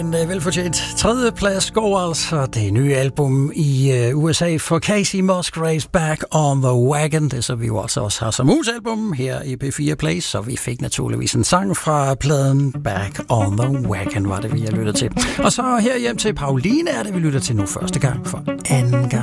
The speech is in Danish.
En velfortjent tredjeplads går altså det nye album i USA for Kacey Musgraves, Back on the Wagon. Det så vi jo altså også har som ugesalbum her i P4 Play, så vi fik naturligvis en sang fra pladen Back on the Wagon, var det vi har lyttet til. Og så her hjem til Pauline er det vi lytter til nu første gang for anden gang.